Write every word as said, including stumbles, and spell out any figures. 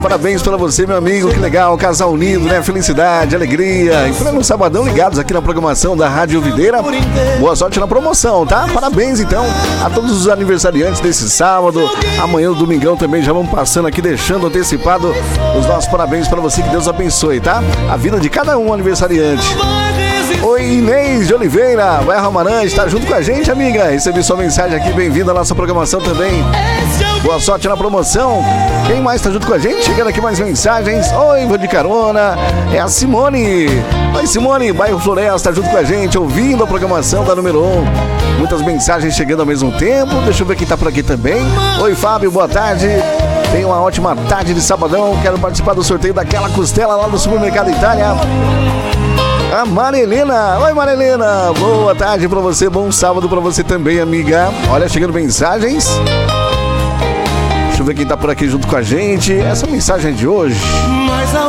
Parabéns pra você, meu amigo, que legal, casal unido, né? Felicidade, alegria. E pleno sabadão ligados aqui na programação da Rádio Videira. Boa sorte na promoção, tá? Parabéns, então, a todos os aniversariantes desse sábado. Amanhã, o domingão também, já vamos passando aqui, deixando antecipado os nossos parabéns pra você, que Deus abençoe, tá? A vida de cada um aniversariante. Oi, Inês de Oliveira, Bairro Amarante, tá junto com a gente, amiga? Recebi sua mensagem aqui, bem-vinda à nossa programação também. Boa sorte na promoção. Quem mais tá junto com a gente? Chegando aqui mais mensagens. Oi, vou de carona. É a Simone. Oi, Simone, Bairro Floresta, tá junto com a gente, ouvindo a programação da número um. Muitas mensagens chegando ao mesmo tempo. Deixa eu ver quem tá por aqui também. Oi, Fábio, boa tarde. Tenha uma ótima tarde de sabadão. Quero participar do sorteio daquela costela lá no Supermercado Itália. A Marilena. Oi, Marilena. Boa tarde pra você, bom sábado pra você também, amiga. Olha, chegando mensagens. Deixa eu ver quem tá por aqui junto com a gente. Essa mensagem de hoje.